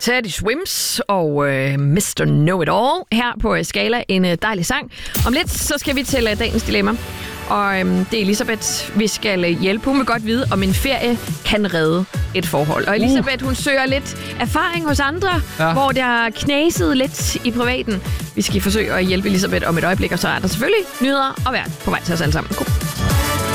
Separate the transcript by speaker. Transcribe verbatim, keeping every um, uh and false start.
Speaker 1: Teddy Swims og øh, mister Know-It-All her på Skala. En øh, dejlig sang. Om lidt, så skal vi til øh, dagens dilemma. Og øhm, det er Elisabeth, vi skal øh, hjælpe. Hun vil godt vide, om en ferie kan redde et forhold. Og Elisabeth, hun søger lidt erfaring hos andre, ja. hvor der har knaset lidt i privaten. Vi skal forsøge at hjælpe Elisabeth om et øjeblik, og så er der selvfølgelig nyheder og vært på vej til os alle sammen. God.